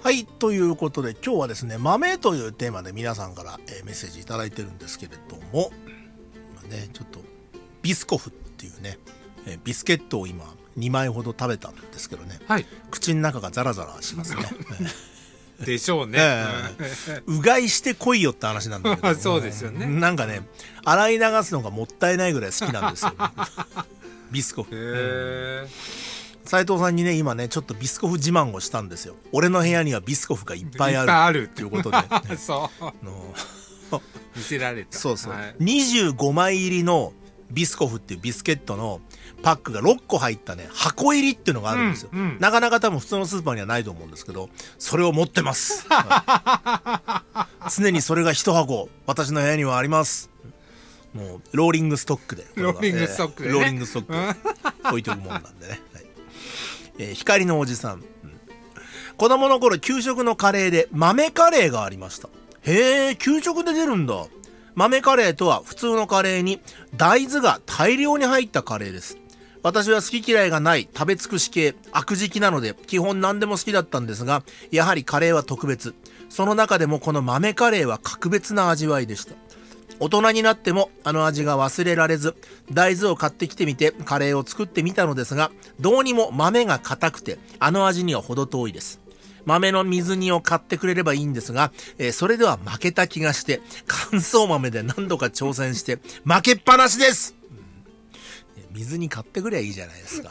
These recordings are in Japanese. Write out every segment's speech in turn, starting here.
はい、ということで今日はですね、豆というテーマで皆さんから、メッセージいただいてるんですけれども、今ね、ちょっとビスコフっていうね、ビスケットを今2枚ほど食べたんですけどね、 はい、 口の中がザラザラしますね。 でしょうね。 うがいしてこいよって話なんだけどそうですよね。 なんかね、洗い流すのがもったいないぐらい好きなんですよ。ビスコフ。斉藤さんにね、今ね、ちょっとビスコフ自慢をしたんですよ。俺の部屋にはビスコフがいっぱいあるっていうことで、ね、 そう見せられた。 そうそう、はい、25枚入りのビスコフっていうビスケットのパックが6個入ったね、箱入りっていうのがあるんですよ、なかなか多分普通のスーパーにはないと思うんですけど、それを持ってます。常にそれが1箱私の部屋にはあります。もうローリングストックでローリングストックで、ね、 ローリングストックで置いておくもんなんでね。光のおじさん、子供の頃給食のカレーで豆カレーがありました。へえ、給食で出るんだ。豆カレーとは普通のカレーに大豆が大量に入ったカレーです。私は好き嫌いがない食べ尽くし系悪食なので基本何でも好きだったんですが、やはりカレーは特別。その中でもこの豆カレーは格別な味わいでした。大人になってもあの味が忘れられず、大豆を買ってきてみてカレーを作ってみたのですが、どうにも豆が硬くてあの味には程遠いです。豆の水煮を買ってくれればいいんですが、それでは負けた気がして乾燥豆で何度か挑戦して負けっぱなしです、水煮買ってくればいいじゃないですか。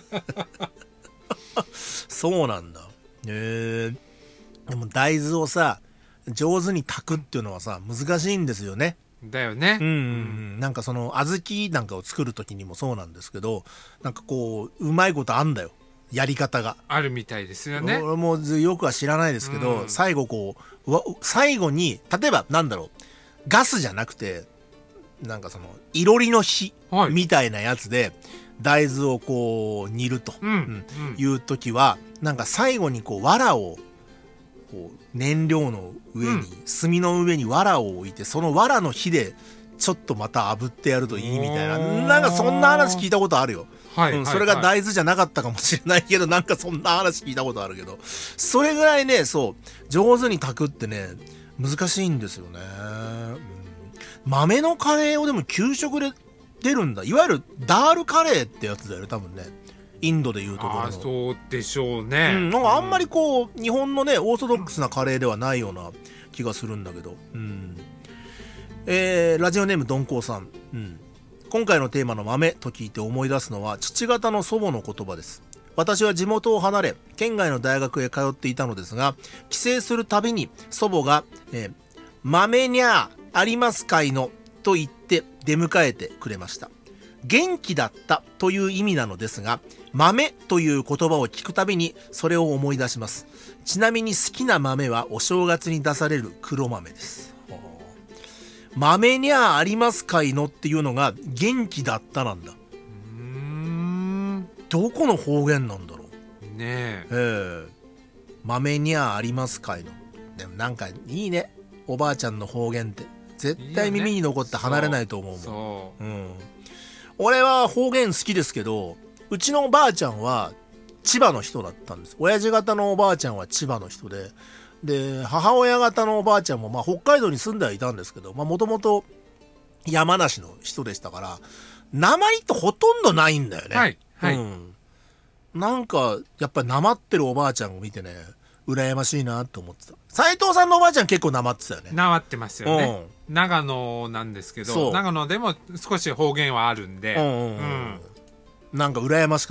そうなんだ。でも大豆をさ上手に炊くっていうのはさ難しいんですよね。 だよね。 なんかその小豆なんかを作る時にもそうなんですけど、なんかこううまいことあんだよ、やり方があるみたいですよね。 俺もよくは知らないですけど、最後こう最後に例えばなんだろう、ガスじゃなくてなんかそのいろりの火みたいなやつで大豆をこう煮るという時は、なんか最後にこう藁をこう燃料の上に、炭の上に藁を置いて、その藁の火でちょっとまた炙ってやるといいみたいな、なんかそんな話聞いたことあるよ。それが大豆じゃなかったかもしれないけど、なんかそんな話聞いたことあるけど、それぐらいね、そう上手に炊くってね難しいんですよね。豆のカレーをでも給食で出るんだ。いわゆるダールカレーってやつだよね、多分ね。インドでいうところの。 そうでしょうね。 なんかあんまりこう日本のねオーソドックスなカレーではないような気がするんだけど。ラジオネームどんこうさん、今回のテーマの豆と聞いて思い出すのは父方の祖母の言葉です。私は地元を離れ県外の大学へ通っていたのですが、帰省するたびに祖母が、豆にゃありますかいのと言って出迎えてくれました。元気だったという意味なのですが、豆という言葉を聞くたびにそれを思い出します。ちなみに好きな豆はお正月に出される黒豆です。豆にゃありますかいのっていうのが元気だったなんだ。どこの方言なんだろうね。豆にゃありますかいの。でもなんかいいね、おばあちゃんの方言って絶対耳に残って離れないと思うもん。俺は方言好きですけど、うちのおばあちゃんは千葉の人だったんです。親父方のおばあちゃんは千葉の人で、母親方のおばあちゃんも北海道に住んではいたんですけど、もともと山梨の人でしたから、訛りってほとんどないんだよね。なんかやっぱり訛ってるおばあちゃんを見てね、羨ましいなと思ってた。斉藤さんのおばあちゃん結構訛ってたよね。 訛ってますよね。長野なんですけど、長野でも少し方言はあるんで、 なんか羨ましかった。